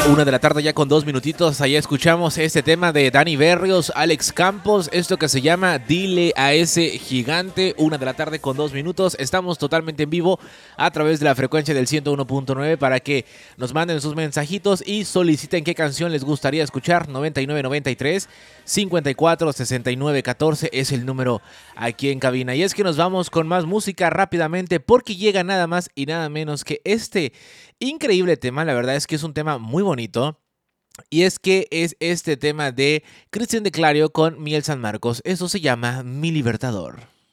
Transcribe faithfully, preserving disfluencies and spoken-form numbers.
Una de la tarde ya con dos minutitos, allá escuchamos este tema de Dani Berrios, Alex Campos, esto que se llama Dile a ese gigante. Una de la tarde con dos minutos, estamos totalmente en vivo a través de la frecuencia del ciento uno punto nueve para que nos manden sus mensajitos y soliciten qué canción les gustaría escuchar. Noventa y nueve noventa y tres cincuenta y cuatro sesenta y nueve catorce es el número aquí en cabina. Y es que nos vamos con más música rápidamente porque llega nada más y nada menos que este increíble tema. La verdad es que es un tema muy bonito. Y es que es este tema de Cristian de Clario con Miel San Marcos. Eso se llama Mi Libertador.